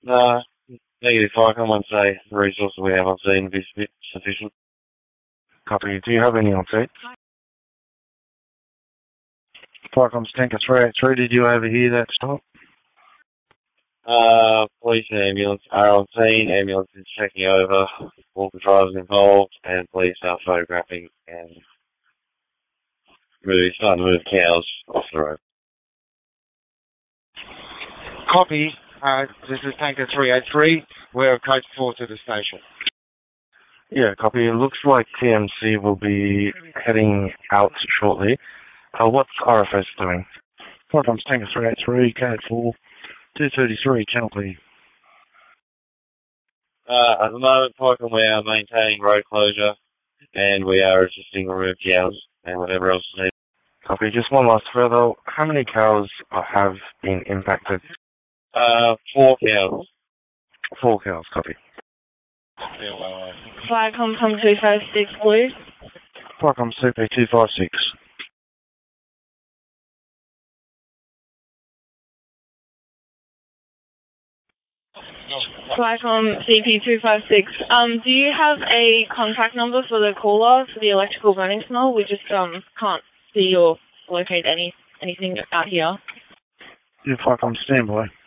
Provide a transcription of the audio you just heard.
Negative Icon, once the resources we have on scene is sufficient. Copy. Do you have any on site? Falcom's Tanker 383, did you overhear that stop? Police and ambulance are on scene. Ambulance is checking over all the drivers involved, and police are photographing and starting to move cows off the road. Copy. This is Tanker 383. We're code 4 to the station. Yeah, copy. It looks like TMC will be heading out shortly. What's RFS doing? Falcom's Tanker 383, code 4, 233, channel P. At the moment, Python, we are maintaining road closure, and we are assisting remove cows and whatever else is needed. Copy. Just one last further. How many cows have been impacted? 4 cows. 4 cows, copy. Flycom from 256 Blue. Flycom CP256. Flycom CP256. Do you have a contact number for the caller for the electrical burning smell? We just can't see or locate anything out here. Yeah, Flycom standby.